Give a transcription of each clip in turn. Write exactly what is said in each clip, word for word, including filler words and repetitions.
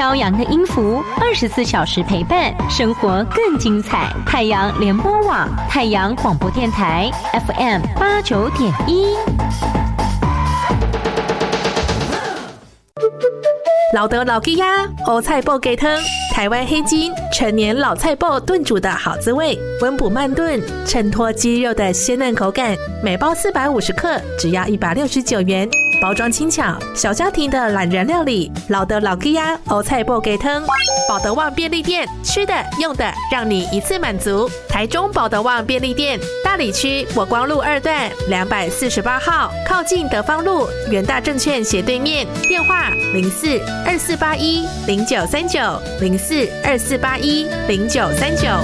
飘扬的音符，二十四小时陪伴，生活更精彩。太阳联播网，太阳广播电台 F M 八九点一。 老德老吉呀，欧菜脯鸡汤，台湾黑金陈年老菜脯炖煮的好滋味，温补慢炖，衬托鸡肉的鲜嫩口感。每包四百五十克，只要一百六十九元。包装轻巧，小家庭的懒人料理。老德老吉呀，欧菜脯鸡汤，保德旺便利店，吃的用的让你一次满足。台中保德旺便利店，大里区国光路二段两百四十八号，靠近德芳路元大证券斜对面。电话零四二四八一零九三九零四二四八一零九三九。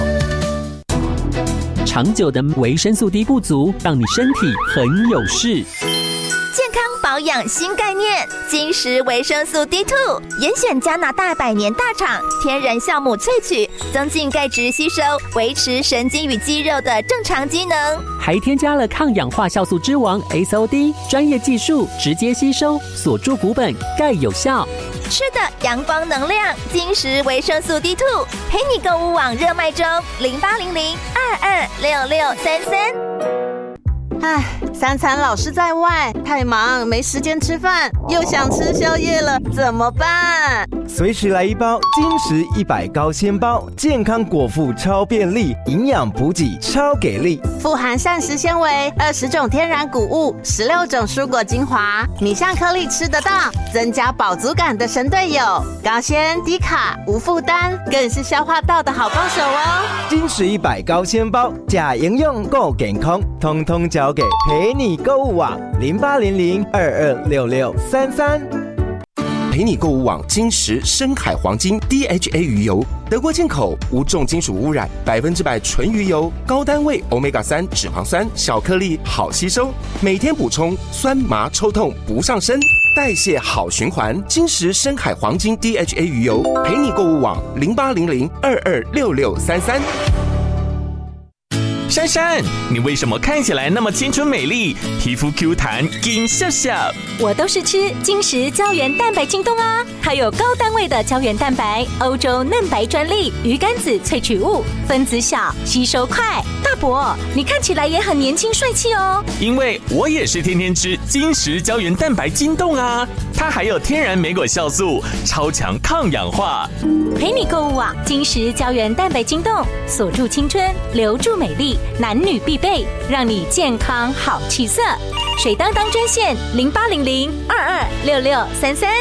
长久的维生素 D 不足，让你身体很有事。 健康保养新概念，金石维生素 D 二 严选加拿大百年大厂天然酵母萃取，增进钙质吸收，维持神经与肌肉的正常机能， 还添加了抗氧化酵素之王 S O D， 专业技术直接吸收，锁住骨本，钙有效。 吃的阳光能量，金石维生素 D 二， 陪你购物网热卖中，零八零零二二六六三三。 唉，三餐老是在外，太忙没时间吃饭，又想吃宵夜了，怎么办？ 随时来一包金石一百高纤包，健康果腹超便利，营养补给超给力， 富含膳食纤维，二十种天然谷物，十六种蔬果精华，米香颗粒吃得到，增加饱足感的神队友，高纤低卡无负担，更是消化道的好帮手哦。 金石一百高纤包，假营养够健康，通通交给陪你购物网零八零零二二六六三三。 陪你购物网金石深海黄金 D H A 鱼油，德国进口，无重金属污染，百分之百纯鱼油，高单位 欧米伽三 脂肪酸，小颗粒好吸收，每天补充，酸麻抽痛不上身，代谢好循环。金石深海黄金 D H A 鱼油，陪你购物网零八零零二二六六三三。 珊珊，你为什么看起来那么青春美丽，皮肤 Q 弹，金笑笑？ 我都是吃金石胶原蛋白晶冻啊，它有高单位的胶原蛋白，欧洲嫩白专利，鱼肝子萃取物，分子小，吸收快。大伯，你看起来也很年轻帅气哦。 因为我也是天天吃金石胶原蛋白晶冻啊，它还有天然莓果酵素，超强抗氧化。 陪你购物网金石胶原蛋白晶冻，锁住青春，留住美丽。男女必备，让你健康好气色。水当当专线零八零零二二六六三三。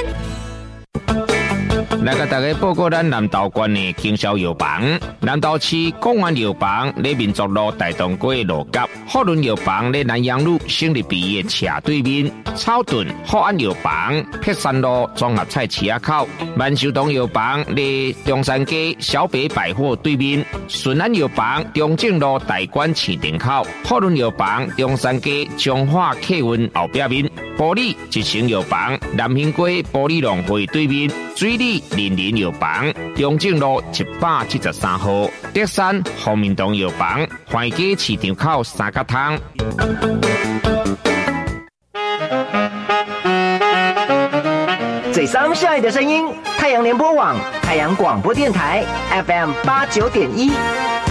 来给大家报告咱南投县的经销药房。南投市公园药房在民族路大东街路角，福伦药房在南阳路省立毕业斜对面，草屯福安药房碧山路综合菜市口，万寿东药房在中山街小北百货对面，顺安药房中正路大馆市场口，福伦药房中山街中华客运后壁面，玻璃一成药房南兴街玻璃农会对面，水里林林药房中正路一百七十三号，德山方明堂药房环街市场口三角汤。 最上下的声音，太阳联播网，太阳广播电台 F M 八九点一。